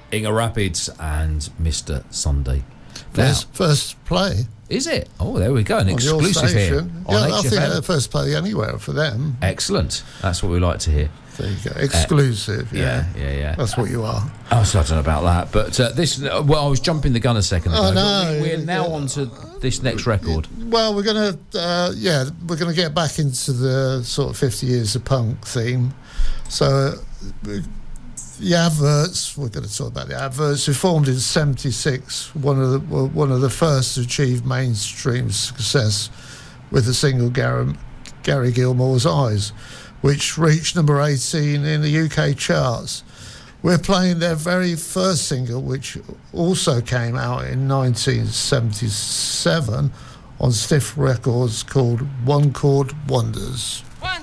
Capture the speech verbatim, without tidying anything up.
Inga Rapids and Mister Sunday. First, Now, first play. is it? Oh, there we go. An on your exclusive here. station. On Yeah, I H F think M. they're the first play anywhere for them. Excellent. That's what we like to hear. There you go. Exclusive. Yeah, yeah. yeah, yeah. That's what you are. Oh, so I don't know about that, but uh, this. Uh, well, I was jumping the gun a second ago. Oh, but no. we, we're now Yeah. on to this next record. Well, we're gonna, uh, yeah, we're gonna get back into the sort of fifty years of punk theme. So, uh, the Adverts. We're going to talk about the Adverts. Who formed in seventy-six. One of the well, one of the first to achieve mainstream success with the single Gary, Gary Gilmore's Eyes, which reached number eighteen in the U K charts. We're playing their very first single, which also came out in nineteen seventy-seven on Stiff Records, called One Chord Wonders.